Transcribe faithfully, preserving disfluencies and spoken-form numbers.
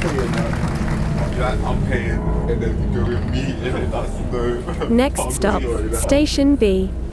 paying that. Like, I'm paying and then you go with me, innit? That's no. Next stop, Station B.